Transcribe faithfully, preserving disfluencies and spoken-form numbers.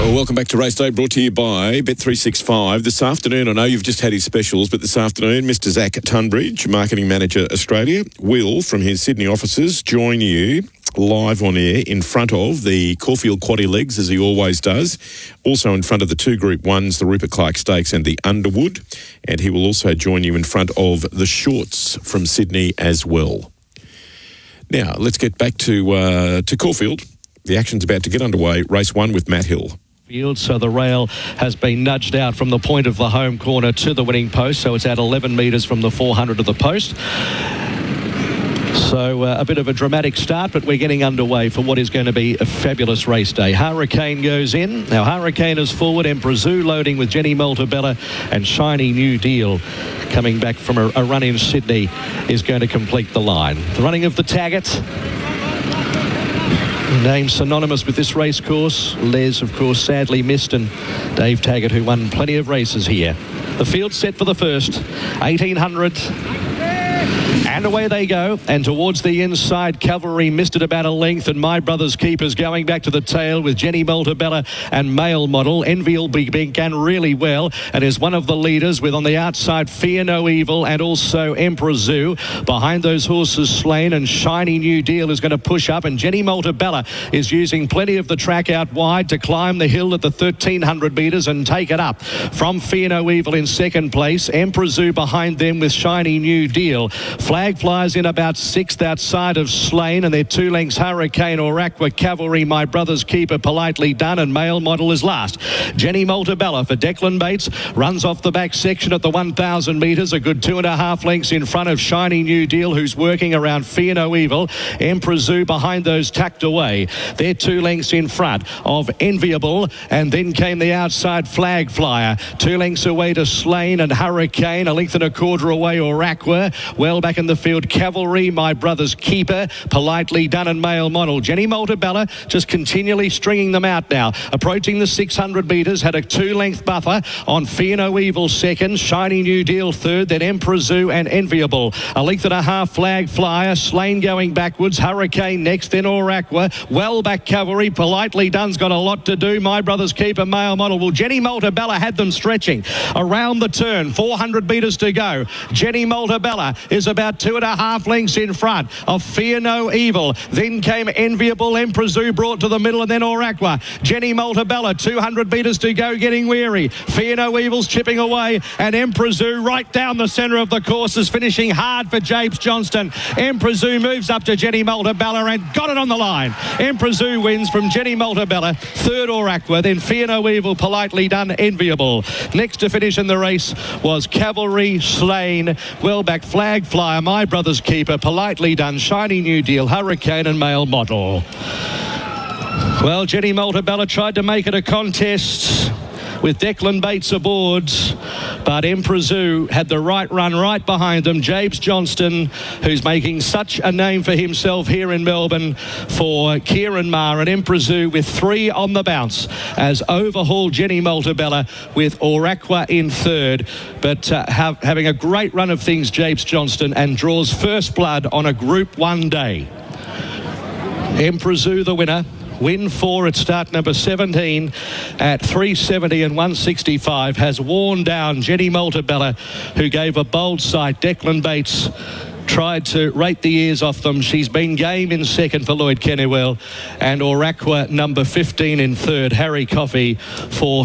Well, welcome back to Race Day, brought to you by Bet three sixty-five. This afternoon, I know you've just had his specials, but this afternoon, Mister Zach Tunbridge, Marketing Manager Australia, will, from his Sydney offices, join you live on air in front of the Caulfield Quaddy Legs, as he always does. Also in front of the two Group Ones, the Rupert Clark Stakes and the Underwood. And he will also join you in front of the Shorts from Sydney as well. Now, let's get back to uh, to Caulfield. The action's about to get underway. Race one with Matt Hill. Field, so the rail has been nudged out from the point of the home corner to the winning post, so it's at eleven metres from the four hundred of the post. So uh, a bit of a dramatic start, but we're getting underway for what is going to be a fabulous race day. Hurricane goes in. Now Hurricane is forward, Emperor Zoo loading with Jenny Maltabella, and Shiny New Deal coming back from a, a run in Sydney is going to complete the line. The running of the Taggart, name synonymous with this race course. Les, of course, sadly missed, and Dave Taggart, who won plenty of races here. The field set for the first, eighteen hundred. And away they go, and towards the inside, Cavalry missed it about a length, and My Brother's Keeper's going back to the tail with Jenny Maltabella and Male Model. Enviable began really well and is one of the leaders, with on the outside Fear No Evil and also Emperor Zoo. Behind those horses, Slain and Shiny New Deal is going to push up, and Jenny Maltabella is using plenty of the track out wide to climb the hill at the thirteen hundred metres and take it up. From Fear No Evil in second place, Emperor Zoo behind them with Shiny New Deal. Flag flies in about sixth outside of Slain, and they're two lengths Hurricane or Aqua Cavalry, My Brother's Keeper, Politely Done, and Male Model is last. Jenny Maltabella for Declan Bates runs off the back section at the one thousand metres, a good two and a half lengths in front of Shiny New Deal, who's working around Fear No Evil. Emperor Zoo behind those tucked away. They're two lengths in front of Enviable, and then came the outside Flag Flyer. Two lengths away to Slain and Hurricane, a length and a quarter away or Aqua. Well back in the field, Cavalry, My Brother's Keeper, Politely Done, and Male Model. Jenny Maltabella just continually stringing them out now. Approaching the six hundred metres, had a two-length buffer on Fear No Evil second, Shiny New Deal third, then Emperor Zoo and Enviable. A length and a half Flag Flyer, Slain going backwards, Hurricane next, then Aqua. Well back Cavalry, Politely Done's got a lot to do. My Brother's Keeper, Male Model. Well, Jenny Maltabella had them stretching. Around the turn, four hundred metres to go. Jenny Maltabella is about two and a half lengths in front of Fear No Evil. Then came Enviable, Emperor Zoo brought to the middle, and then Aqua. Jenny Maltabella, two hundred metres to go, getting weary. Fear No Evil's chipping away, and Emperor Zoo right down the centre of the course is finishing hard for James Johnston. Emperor Zoo moves up to Jenny Maltabella and got it on the line. Emperor Zoo wins from Jenny Maltabella, third Aqua, then Fear No Evil, Politely Done, Enviable. Next to finish in the race was Cavalry, Slain, well back Flag Flyer, My Brother's Keeper, Politely Done, Shiny New Deal, Hurricane and Male Model. Well, Jenny Maltabella tried to make it a contest with Declan Bates aboard, but Emperor Zoo had the right run right behind them. James Johnston, who's making such a name for himself here in Melbourne for Kieran Maher, and Emperor Zoo with three on the bounce as overhauled Jenny Maltabella with Aqua in third, but uh, have, having a great run of things, James Johnston, and draws first blood on a Group One day. Emperor Zoo the winner. Win four at start number seventeen at three seventy and one sixty-five has worn down Jenny Maltabella, who gave a bold sight. Declan Bates tried to rate the ears off them. She's been game in second for Lloyd Kennewell, and Aqua number fifteen in third. Harry Coffey for